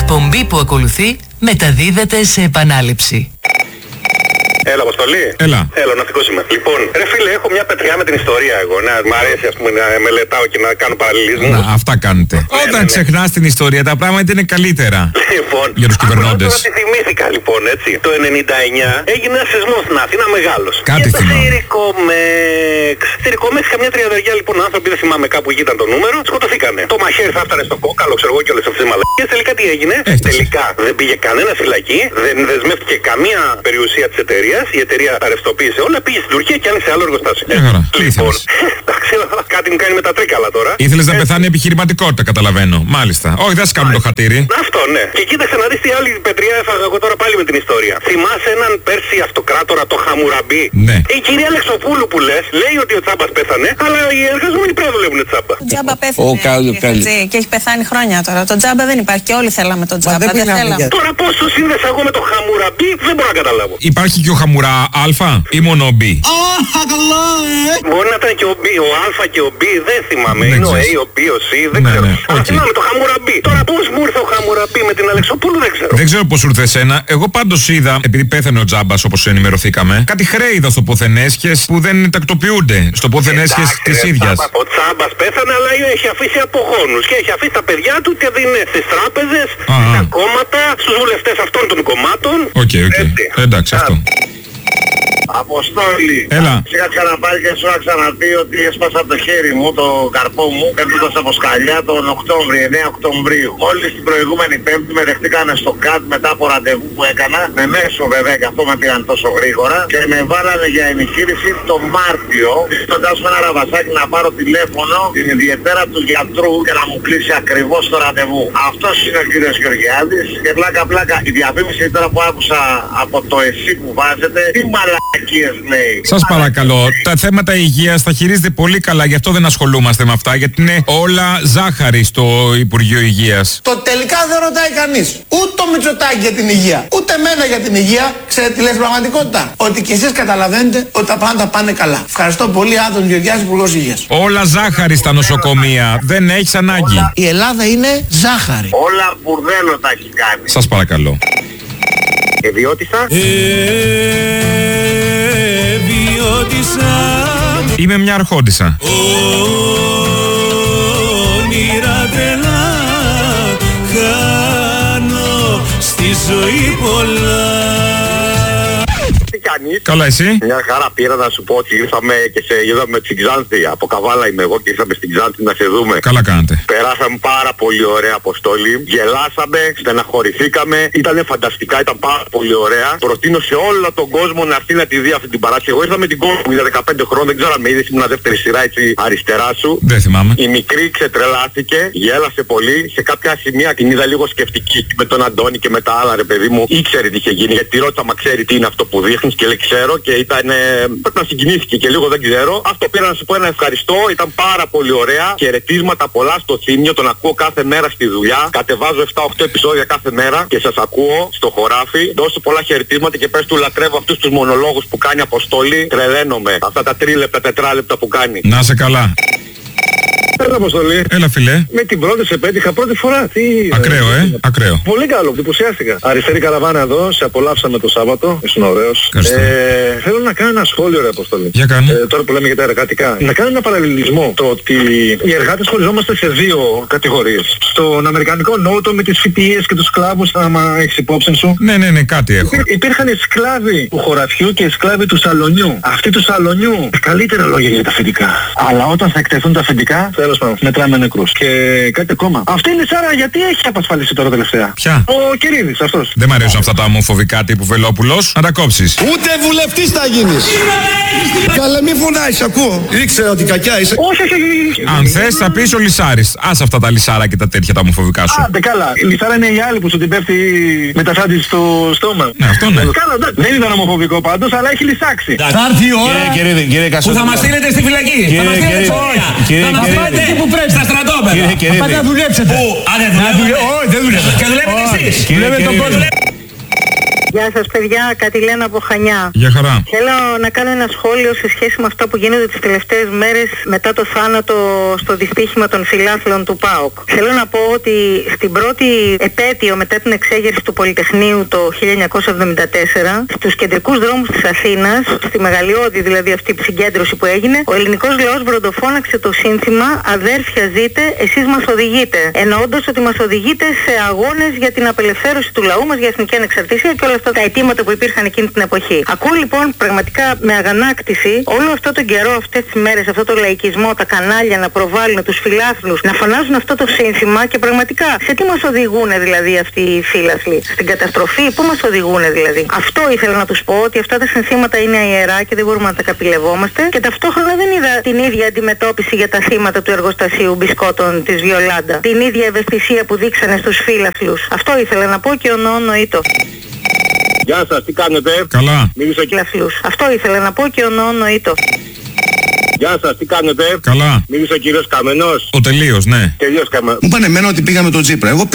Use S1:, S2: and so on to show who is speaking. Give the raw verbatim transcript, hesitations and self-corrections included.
S1: εκπομπή που ακολουθεί μεταδίδεται σε επανάληψη.
S2: Έλα, Αποστολή.
S3: Έλα.
S2: Έλα, ναυτικός είμαι. Λοιπόν, ρε φίλε, έχω μια πετριά με την ιστορία εγώ. Να μ' αρέσει, ας πούμε, να μελετάω και να κάνω παραλληλισμούς.
S3: Να, αυτά κάνετε.
S2: Ναι,
S3: Όταν
S2: ναι, ναι.
S3: ξεχνάς την ιστορία, τα πράγματα είναι καλύτερα.
S2: Λοιπόν,
S3: για τους κυβερνώντες.
S2: Τώρα τη θυμήθηκα, λοιπόν, έτσι. Το ενενήντα εννιά έγινε ένα σεισμός στην Αθήνα μεγάλος.
S3: Κάτι
S2: και
S3: θυμάμαι.
S2: Και Ιρικομέξ. Στη Ιρικομέξ καμιά τριαδεριά, λοιπόν, άνθρωποι, δεν θυμάμαι κάπου εκεί ήταν το νούμερο, σκοτωθήκανε. Το μαχαίρι θα έφτανε στο κόκαλο, ξέρω εγώ, και όλες αυτές τις μαλακίες. Τελικά τι έγινε?
S3: Έφτασε.
S2: Τελικά δεν πήγε κανένα φυλακή, δεν δεσμεύτηκε καμία περιουσία της εταιρείας. Η εταιρεία αρευστοποίησε όλα, πήγε στην Τουρκία και άνοιξε άλλο εργοστάσιο.
S3: Μια χαρά. Τι
S2: Λοιπόν,
S3: ήθελες?
S2: εντάξει, κάτι μου κάνει με τα τρίκαλα τώρα.
S3: Ήθελες να
S2: Ε,
S3: πεθάνει επιχειρηματικότητα, καταλαβαίνω. Μάλιστα. Όχι, δεν σας κάνουν το χατήρι.
S2: Αυτό, ναι. Και κοίταξε να δεις τι άλλη πετριά έφαγα εγώ τώρα πάλι με την ιστορία. Θυμάσαι έναν Πέρσι αυτοκράτορα, το Χαμουραμπί?
S3: Ναι.
S2: Η κυρία Αλεξοπούλου που λες, λέει ότι ο Τσάμπας πέθανε, αλλά οι εργαζόμενοι πρέπει να δουλεύουν Τσάμπα.
S4: Ο Τζάμπα πέθανε.
S5: Ο Κάλλου, Κάλλου.
S4: Και έχει πεθάνει χρόνια τώρα. Το Τζάμπα δεν υπάρχει και όλοι θέλαμε τον Τζάμπα. Δεν θέλαμε.
S2: Τώρα πόσο σύνδεσα εγώ με το Χαμουραμπί δεν μπορώ να καταλάβω.
S3: Υπάρχει και ο Χαμουρά Α ή μόνο ο Μπ?
S2: Μπορεί να ήταν και ο B, ο Α και ο B, δεν θυμάμαι.
S3: Δεν
S2: Είναι ο A,
S3: ξέρεις.
S2: ο B, ο C, δεν
S3: Ναι,
S2: ξέρω.
S3: ναι,
S2: Αλλά
S3: οκ.
S2: θυμάμαι το Χαμουραμπί. Τώρα πώς μου ήρθε ο Χαμουραμπί με την Αλεξοπούλου δεν ξέρω.
S3: Δεν ξέρω πώς ήρθε εσένα. Εγώ πάντως είδα, επειδή πέθανε ο Τζάμπας όπως ενημερωθήκαμε, κάτι χρέη είδα στο ποθενέσχες που δεν τακτοποιούνται. Στο ποθενέσχες
S2: Εντάξει,
S3: της
S2: ρε,
S3: ίδιας.
S2: Τσάμπα, ο Τσάμπας πέθανε, αλλά έχει αφήσει απογόνους και έχει αφήσει τα παιδιά του και δίνει στις τράπεζες,
S3: Α,
S2: στα
S3: α.
S2: κόμματα, στους βουλευτές αυτών των κομμάτων.
S3: Οκ, οκ.
S2: Έτσι.
S3: Εντάξει,
S2: Α,
S3: αυτό.
S6: Αποστόλη.
S3: Έλα.
S6: Είχα ξαναπάρει και σου είχα ξαναπεί ότι έσπασα το χέρι μου, το καρπό μου, πέφτοντας από σκαλιά τον Οκτώβριο, εννέα Οκτωβρίου. Μόλις την προηγούμενη Πέμπτη με δεχτήκανε στο ΚΑΤ μετά από ραντεβού που έκανα, με μέσο βέβαια και αυτό με πήγαν τόσο γρήγορα, και με βάλανε για ενηχείρηση το Μάρτιο, ζητώντας με ένα ραβασάκι να πάρω τηλέφωνο την ιδιαίτερα του γιατρού και να μου κλείσει ακριβώς το ραντεβού. Αυτός είναι ο κύριος Γεωργιάδης και πλάκα πλάκα η διαφήμιση τώρα που άκουσα από το εσύ που βάζετε, τι μαλακίες λέει.
S3: Σας παρακαλώ, τα θέματα υγείας τα χειρίζεται πολύ καλά, γι' αυτό δεν ασχολούμαστε με αυτά, γιατί είναι όλα ζάχαρη στο Υπουργείο Υγείας.
S7: Το τελικά δεν ρωτάει κανείς ούτε το Μητσοτάκη για την υγεία, ούτε εμένα για την υγεία. Ξέρετε τι λέει στην πραγματικότητα? Ότι και εσείς καταλαβαίνετε ότι τα πράγματα πάνε καλά. Ευχαριστώ πολύ, Άδων Γεωργιάδης, Υπουργός Υγείας.
S3: Όλα ζάχαρη στα νοσοκομεία, δεν έχεις ανάγκη.
S7: Η Ελλάδα είναι ζάχαρη.
S6: Όλα μπουρδέλο τα έχει κάνει.
S3: Σας παρακαλώ.
S2: Ιδιώτησα.
S3: Είμαι μια αρχόντισσα.
S8: Όνειρα τρελά χάνω στη ζωή πολλά.
S2: Τι κάνεις?
S3: Καλά, εσύ?
S2: Μια χαρά, πήρα να σου πω ότι ήρθαμε και σε είδαμε στην Ξάνθη. Από Καβάλα είμαι εγώ και ήρθαμε στην Ξάνθη να σε δούμε.
S3: Καλά κάνετε.
S2: Περάσαμε πάρα πολύ ωραία, Αποστόλη. Γελάσαμε, στεναχωρηθήκαμε. Ήτανε φανταστικά, ήταν πάρα πολύ ωραία. Προτείνω σε όλο τον κόσμο να έρθει να τη δει αυτή την παράσταση. Εγώ ήρθα με την κόρη μου για δεκαπέντε χρόνων, δεν ξέρω αν με είδες, ήμουν δεύτερη σειρά έτσι αριστερά σου.
S3: Δεν θυμάμαι.
S2: Η μικρή ξετρελάθηκε, γέλασε πολύ. Σε κάποια σημεία την είδα λίγο σκεφτική με τον Αντώνη και με τα άλλα, ρε παιδί μου. Ήξερε τι είχε γίνει, γιατί τη ρώτησα, μα ξέρει τι είναι αυτό που δείχνει, και λέει ξέρω, και ήταν. Πρέπει να συγκινήθηκε και λίγο, δεν ξέρω. Αυτό πήρα να σου πω ένα ευχαριστώ, ήταν πάρα πολύ ωραία. Χαιρετίσματα πολλά στο Θήμιο, τον ακούω κάθε μέρα στη δουλειά. Κατεβάζω επτά οκτώ επεισόδια κάθε μέρα και σας ακούω στο χωράφι. Δώσε πολλά χαιρετίσματα και πες του λατρεύω αυτούς τους μονολόγους που κάνει, Αποστόλη. Τρελαίνομαι. Αυτά τα τρίλεπτα, τετράλεπτα που κάνει.
S3: Να σε καλά.
S2: Έλα, Αποστολή.
S3: Έλα, φιλέ.
S2: Με την πρώτη σε πέτυχα πρώτη φορά. Τι...
S3: Ακραίο, ε. Ακραίο.
S2: Πολύ καλό, εντυπωσιάστηκα. Αριστερή καραβάνα εδώ, σε απολαύσαμε το Σάββατο. Ήσουν ωραίος.
S3: Ευχαριστώ.
S2: Ε, θέλω να κάνω ένα σχόλιο, ρε Αποστολή.
S3: Για κάνε.
S2: Ε, τώρα που λέμε για τα εργατικά. Να κάνω ένα παραλληλισμό. Το ότι οι εργάτες χωριζόμαστε σε δύο κατηγορίες. Στον Αμερικανικό νότο με τις φοιτίες και τους σκλάβους, άμα έχεις υπόψη σου.
S3: Ναι, ναι, ναι, κάτι έχω.
S2: Υπήρ- Υπήρχαν οι σκλάβοι του χωραφιού και οι σκλάβοι του σαλονιού. Αυτοί του σαλονιού, καλύτερα λόγια για τα αφεντικά. Αλλά όταν θα εκτεθούν τα αφεντικά, τέλος πάντων, μετράμε νεκρούς. Και κάτι ακόμα. Αυτή η Σάρα γιατί έχει απασφαλίσει τώρα τελευταία?
S3: Ποια?
S2: Ο Κυρίδης, αυτός.
S3: Δεν μ' αρέσουν αυτά τα ομοφοβικά τύπου Βελόπουλος. Να τα κόψεις.
S9: Ούτε βουλευτής θα γίνεις. Καλέ μη φωνάζεις, ακούω. Ήξερα ότι κακιά είσαι.
S2: Όχι, όχι, όχι.
S3: Αν θες θα πεις ο Λυσάρης. Άσε αυτά τα Λυσάρα και τα τέτοια τα ομοφοβικά σου.
S2: Άντε καλά. Η Λυσάρα είναι η άλλη που σου την πέφτει με τα σάντι στο στόμα.
S3: Ναι, αυτό ναι.
S2: Καλά, εντάξει. Δεν ήταν ομοφοβικό πάντως, αλλά έχει λυσάξει.
S5: Θα έρθει η ώρα
S9: Κύριε, κύριε
S5: που θα μας στείλετε στη φυλακή. Θα μας στείλετε στο
S9: κύριε,
S5: Θα μας
S9: κύριε,
S5: πάτε
S9: κύριε,
S5: εκεί που πρέπει, στα στρατόπεδα.
S9: Κύριε, κύριε,
S5: Πάτε να
S9: κύριε.
S5: δουλέψετε.
S8: Πού? Α, δεν
S5: Να
S8: δουλεύετε.
S5: δουλε- Όχι, δεν δουλεύετε.
S8: Και δουλεύετε εσείς.
S9: Κύριε,
S5: Δουλεύετε τον
S9: κύριε.
S5: κόσμο.
S10: Γεια σας παιδιά, Κατηλένα από Χανιά.
S3: Γεια χαρά.
S10: Θέλω να κάνω ένα σχόλιο σε σχέση με αυτά που γίνονται τις τελευταίες μέρες μετά το θάνατο στο δυστύχημα των φιλάθλων του ΠΑΟΚ. Θέλω να πω ότι στην πρώτη επέτειο μετά την εξέγερση του Πολυτεχνείου το χίλια εννιακόσια εβδομήντα τέσσερα, στους κεντρικούς δρόμους της Αθήνας, στη μεγαλειώδη δηλαδή αυτή η συγκέντρωση που έγινε, ο ελληνικός λαός βροντοφώναξε το σύνθημα «Αδέρφια ζείτε, εσείς μας οδηγείτε», εννοώντας ότι μας οδηγείτε σε αγώνες για την απελευθέρωση του λαού μας, για εθνική ανεξαρτησία και όλα αυτά τα αιτήματα που υπήρχαν εκείνη την εποχή. Ακούω λοιπόν πραγματικά με αγανάκτηση όλο αυτό τον καιρό, αυτές τις μέρες, αυτό το λαϊκισμό, τα κανάλια να προβάλλουν τους φιλάθλους, να φωνάζουν αυτό το σύνθημα και πραγματικά σε τι μας οδηγούν δηλαδή αυτοί οι φίλαθλοι, στην καταστροφή, πού μας οδηγούν δηλαδή. Αυτό ήθελα να τους πω, ότι αυτά τα συνθήματα είναι ιερά και δεν μπορούμε να τα καπηλευόμαστε, και ταυτόχρονα δεν είδα την ίδια αντιμετώπιση για τα θύματα του εργοστασίου μπισκότων της Βιολάντα, την ίδια ευαισθησία που δείξανε στους φίλαθλους. Αυτό ήθελα να πω και ονονοήτο.
S2: Γεια σας, τι κάνετε?
S3: Καλά.
S2: Μίλησα και...
S10: Αυτό ήθελα να πω και ονονοήτο.
S2: Γεια σας, τι κάνετε?
S3: Καλά.
S2: Μίλησε ο κύριος Καμενός.
S3: Ο τελείως, ναι.
S2: Τελείως Καμενός.
S9: Μου πάνε εμένα ότι πήγα με τον Τσίπρα. Εγώ